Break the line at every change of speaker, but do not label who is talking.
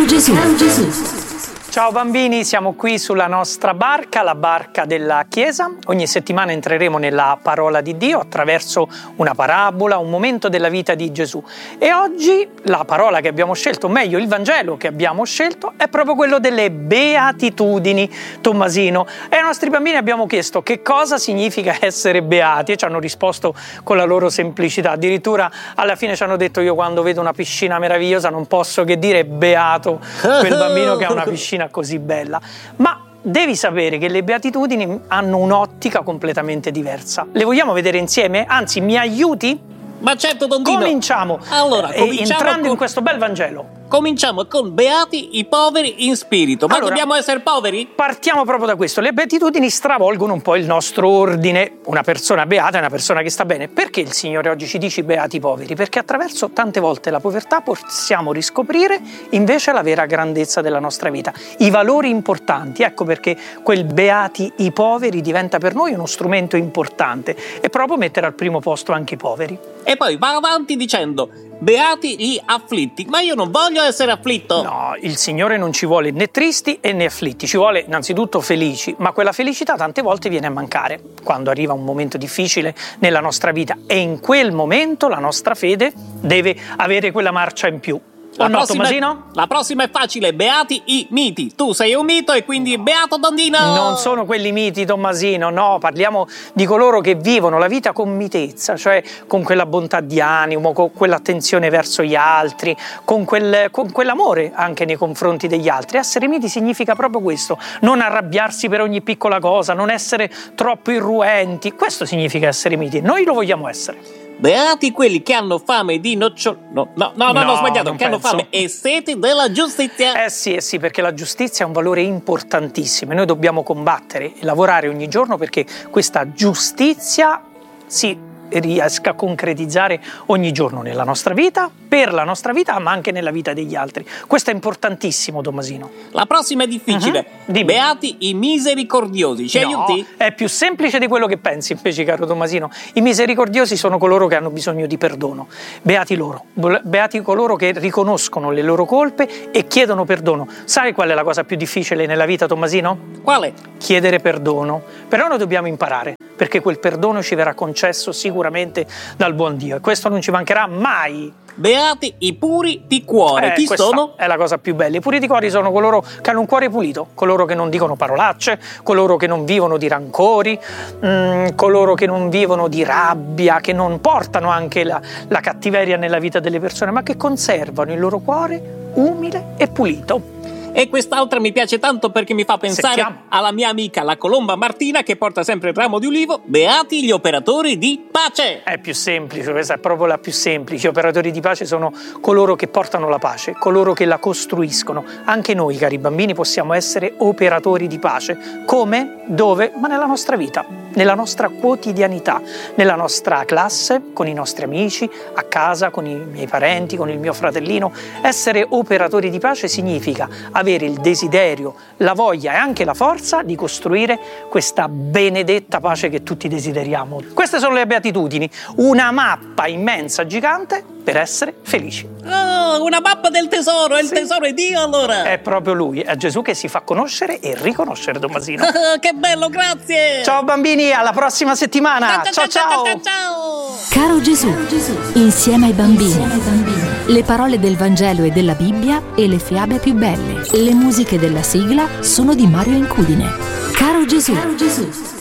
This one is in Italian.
Gesù.
Ciao bambini, siamo qui sulla nostra barca, la barca della Chiesa. Ogni settimana entreremo nella parola di Dio attraverso una parabola, un momento della vita di Gesù. E oggi la parola che abbiamo scelto, o meglio il Vangelo che abbiamo scelto, è proprio quello delle beatitudini. Tommasino, e ai nostri bambini abbiamo chiesto che cosa significa essere beati e ci hanno risposto con la loro semplicità. Addirittura alla fine ci hanno detto: io quando vedo una piscina meravigliosa non posso che dire beato quel bambino che ha una piscina così bella. Ma devi sapere che le beatitudini hanno un'ottica completamente diversa. Le vogliamo vedere insieme? Anzi, mi aiuti?
Ma certo, Don Dino.
Cominciamo.
Allora,
entrando in questo bel Vangelo.
Cominciamo con beati i poveri in spirito. Ma allora, dobbiamo essere poveri?
Partiamo proprio da questo. Le beatitudini stravolgono un po' il nostro ordine. Una persona beata è una persona che sta bene. Perché il Signore oggi ci dice beati i poveri? Perché attraverso tante volte la povertà possiamo riscoprire invece la vera grandezza della nostra vita, i valori importanti. Ecco perché quel beati i poveri diventa per noi uno strumento importante e proprio mettere al primo posto anche i poveri.
E poi va avanti dicendo: beati gli afflitti. Ma io non voglio essere afflitto.
No, il Signore non ci vuole né tristi e né afflitti, ci vuole innanzitutto felici, ma quella felicità tante volte viene a mancare quando arriva un momento difficile nella nostra vita e in quel momento la nostra fede deve avere quella marcia in più. Tommasino?
La prossima è facile: beati i miti. Tu sei un mito e quindi beato Don Dino.
Non sono quelli miti, Tommasino, no, parliamo di coloro che vivono la vita con mitezza, cioè con quella bontà di animo, con quell'attenzione verso gli altri, con quell'amore anche nei confronti degli altri. Essere miti significa proprio questo: non arrabbiarsi per ogni piccola cosa, non essere troppo irruenti. Questo significa essere miti. Noi lo vogliamo essere.
Beati quelli che hanno fame di nocciole. No, ho sbagliato. Che hanno fame e sete della giustizia.
Eh sì, perché la giustizia è un valore importantissimo e noi dobbiamo combattere e lavorare ogni giorno perché questa giustizia si riesca a concretizzare ogni giorno nella nostra vita, per la nostra vita, ma anche nella vita degli altri. Questo è importantissimo, Tommasino.
La prossima è difficile. Beati i misericordiosi. Ci aiuti?
È più semplice di quello che pensi, invece, caro Tommasino. I misericordiosi sono coloro che hanno bisogno di perdono. Beati loro. Beati coloro che riconoscono le loro colpe e chiedono perdono. Sai qual è la cosa più difficile nella vita, Tommasino?
Quale?
Chiedere perdono. Però noi dobbiamo imparare, perché quel perdono ci verrà concesso sicuramente dal buon Dio e questo non ci mancherà mai.
Beati i puri di cuore. Chi sono?
È la cosa più bella. I puri di cuore sono coloro che hanno un cuore pulito, coloro che non dicono parolacce, coloro che non vivono di rancori, coloro che non vivono di rabbia, che non portano anche la cattiveria nella vita delle persone, ma che conservano il loro cuore umile e pulito.
E quest'altra mi piace tanto perché mi fa pensare alla mia amica la colomba Martina, che porta sempre il ramo di ulivo. Beati gli operatori di pace.
È più semplice, questa è proprio la più semplice. Gli operatori di pace sono coloro che portano la pace, coloro che la costruiscono. Anche noi, cari bambini, possiamo essere operatori di pace. Come? Dove? Ma nella nostra vita, nella nostra quotidianità, nella nostra classe, con i nostri amici, a casa, con i miei parenti, con il mio fratellino. Essere operatori di pace significa avere il desiderio, la voglia e anche la forza di costruire questa benedetta pace che tutti desideriamo. Queste sono le beatitudini, una mappa immensa, gigante, per essere felici.
Oh, una mappa del tesoro, il tesoro è Dio allora!
È proprio Lui, è Gesù che si fa conoscere e riconoscere, Tommasino.
Che bello, grazie!
Ciao bambini, alla prossima settimana! Ciao!
Caro Gesù, insieme ai bambini. Le parole del Vangelo e della Bibbia e le fiabe più belle. Le musiche della sigla sono di Mario Incudine. Caro Gesù.